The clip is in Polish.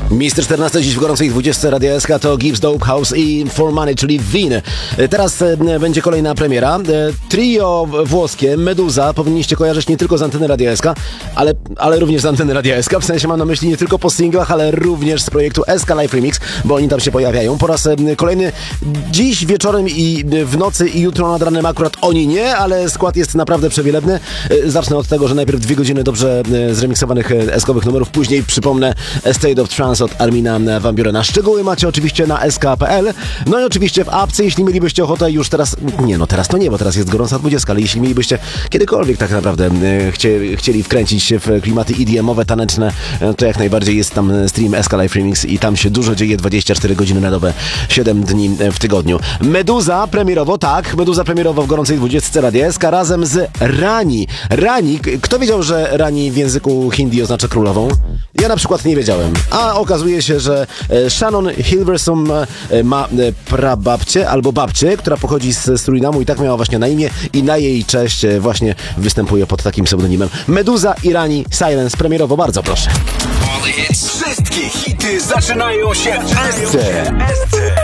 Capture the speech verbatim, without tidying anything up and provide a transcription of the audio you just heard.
Miejsce czternaste dziś w gorącej dwudziestce Radia S K to Gibbs, Dope House i For Money, czyli Win. Teraz e, będzie kolejna premiera. E, trio włoskie Meduza powinniście kojarzyć nie tylko z anteny Radia S K, ale, ale również z anteny Radia S K. W sensie mam na myśli nie tylko po singlach, ale również z projektu S K Live Remix, bo oni tam się pojawiają. Po raz e, kolejny dziś wieczorem i w nocy i jutro nad ranem akurat oni nie, ale skład jest naprawdę przewielebny. E, zacznę od tego, że najpierw dwie godziny dobrze e, zremiksowanych e, eskowych numerów, później przypomnę State of Trance od Armina van Burena. Szczegóły macie oczywiście na s k kropka p l. No i oczywiście w apce, jeśli mielibyście ochotę już teraz, nie no teraz to nie, bo teraz jest gorąca dwudziestka, ale jeśli mielibyście kiedykolwiek tak naprawdę e, chcie, chcieli wkręcić się w klimaty E D M-owe, taneczne, e, to jak najbardziej jest tam stream S K Live Remix i tam się dużo dzieje, dwadzieścia cztery godziny na dobę, siedem dni w tygodniu. Meduza premierowo, tak, Meduza premierowo w gorącej dwudziestce Radia S K razem z Rani. Rani, kto wiedział, że Rani w języku hindi oznacza królową? Ja na przykład nie wiedziałem. A okazuje się, że Shannon Hilversum ma prababcię albo babcię, która pochodzi z Surinamu i tak miała właśnie na imię i na jej cześć właśnie występuje pod takim pseudonimem. Meduza i Rani Silence premierowo, bardzo proszę. Wszystkie hity zaczynają się w S C.